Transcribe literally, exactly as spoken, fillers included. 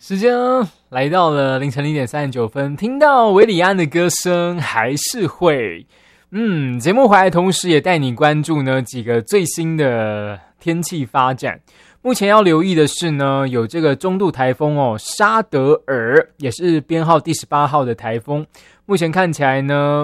时间来到了凌晨零点三十九分，听到韦礼安的歌声还是会，嗯，节目回来同时也带你关注呢几个最新的天气发展。目前要留意的是呢，有这个中度台风哦，沙德尔也是编号第十八号的台风，目前看起来呢。